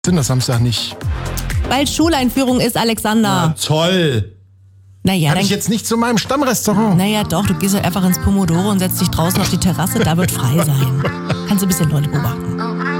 sind das Samstag nicht? Weil Schuleinführung ist, Alexander. Na, toll. Naja, Kann dann ich jetzt nicht zu meinem Stammrestaurant? Naja, doch, du gehst halt einfach ins Pomodoro und setzt dich draußen auf die Terrasse, da wird frei sein. Kannst du ein bisschen Leute beobachten.